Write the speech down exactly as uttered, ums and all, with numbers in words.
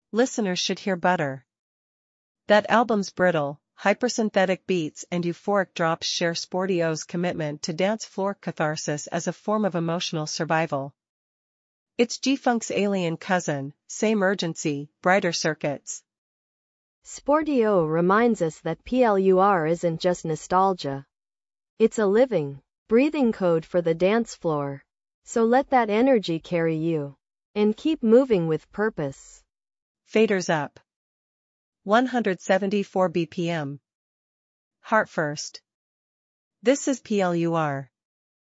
Listeners should hear Butter. That album's brittle, hypersynthetic beats and euphoric drops share Sportio's commitment to dance floor catharsis as a form of emotional survival. It's G-Funk's alien cousin, same urgency, brighter circuits. Sportio reminds us that P L U R isn't just nostalgia. It's a living, breathing code for the dance floor. So let that energy carry you. And keep moving with purpose. Faders up. one hundred seventy-four B P M. Heart first. This is P L U R.